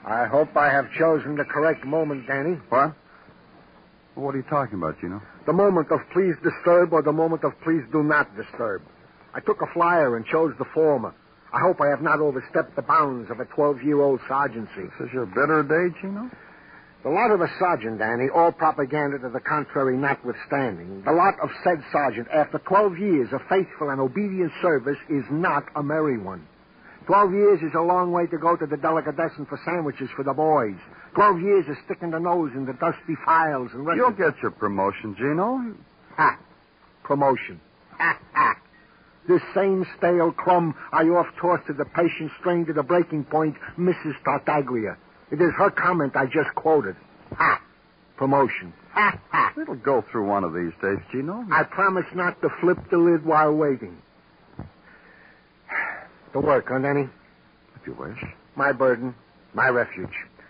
I hope I have chosen the correct moment, Danny. What? What are you talking about, Gino? The moment of please disturb or the moment of please do not disturb. I took a flyer and chose the former. I hope I have not overstepped the bounds of a 12-year-old sergeancy. This is your better day, Gino? The lot of a sergeant, Danny, all propaganda to the contrary notwithstanding, the lot of said sergeant, after 12 years of faithful and obedient service, is not a merry one. 12 years is a long way to go to the delicatessen for sandwiches for the boys. 12 years is sticking the nose in the dusty files and records. You'll get your promotion, Gino. Ha! Promotion. Ha! Ha! This same stale crumb I oft-tossed to the patient strained to the breaking point, Mrs. Tartaglia. It is her comment I just quoted. Ha! Promotion. Ha! Ha! It'll go through one of these days, Gino. I promise not to flip the lid while waiting. To work, huh, Danny? If you wish. My burden, my refuge.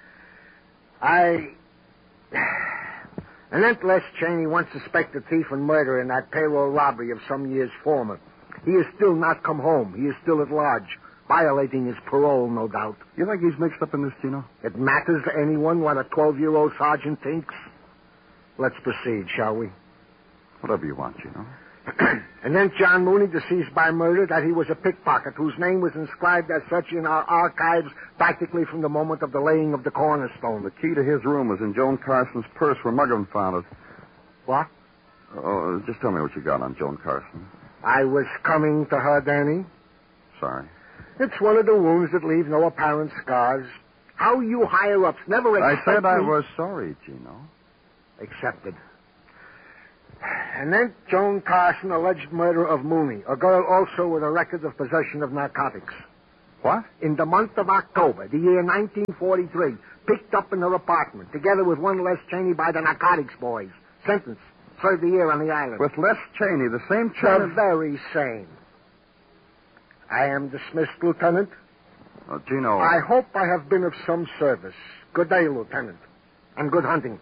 Anent Les Cheney, once suspected thief and murderer in that payroll robbery of some years former. He is still not come home. He is still at large, violating his parole, no doubt. You think he's mixed up in this, Gino? It matters to anyone what a 12-year-old sergeant thinks? Let's proceed, shall we? Whatever you want, Gino. And then John Mooney, deceased by murder, that he was a pickpocket whose name was inscribed as such in our archives practically from the moment of the laying of the cornerstone. The key to his room was in Joan Carson's purse where Muggin found it. What? Oh, just tell me what you got on Joan Carson. I was coming to her, Danny. Sorry. It's one of the wounds that leave no apparent scars. How you higher-ups never expect I said I me... was sorry, Gino. Accepted. And then Joan Carson, alleged murder of Mooney, a girl also with a record of possession of narcotics. What? In the month of October, the year 1943, picked up in her apartment, together with one Les Cheney by the narcotics boys. Sentence. Served a year on the island. With Les Cheney, the same The very same. I am dismissed, Lieutenant. Oh, Gino. I hope I have been of some service. Good day, Lieutenant. And good hunting.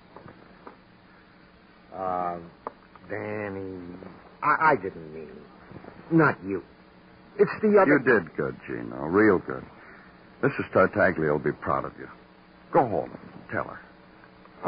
Danny, I didn't mean. Not you. It's the other... You did good, Gino. Real good. Mrs. Tartaglia will be proud of you. Go home. Tell her.